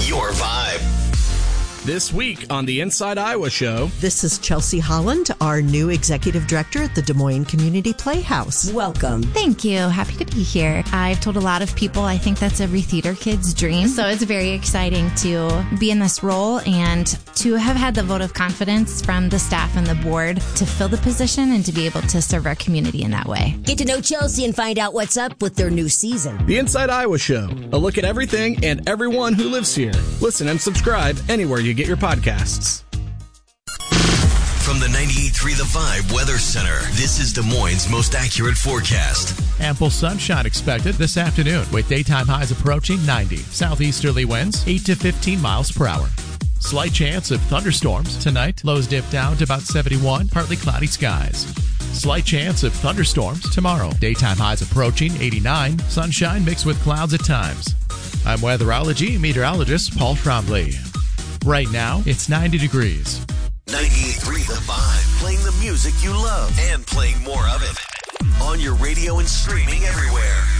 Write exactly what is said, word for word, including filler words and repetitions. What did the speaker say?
your vibe. This week on the Inside Iowa Show. This is Chelsea Holland, our new executive director at the Des Moines Community Playhouse. Welcome. Thank you. Happy to be here. I've told a lot of people I think that's every theater kid's dream. So it's very exciting to be in this role and to have had the vote of confidence from the staff and the board to fill the position and to be able to serve our community in that way. Get to know Chelsea and find out what's up with their new season. The Inside Iowa Show. A look at everything and everyone who lives here. Listen and subscribe anywhere you get your podcasts. From the ninety-eight point three The Vibe Weather Center, this is Des Moines' most accurate forecast. Ample sunshine expected this afternoon with daytime highs approaching ninety. Southeasterly winds eight to fifteen miles per hour. Slight chance of thunderstorms tonight. Lows dip down to about seventy-one. Partly cloudy skies. Slight chance of thunderstorms tomorrow. Daytime highs approaching eighty-nine. Sunshine mixed with clouds at times. I'm weatherology meteorologist Paul Trombley. Right now, it's ninety degrees. ninety-eight point three The Vibe, playing the music you love and playing more of it. On your radio and streaming everywhere.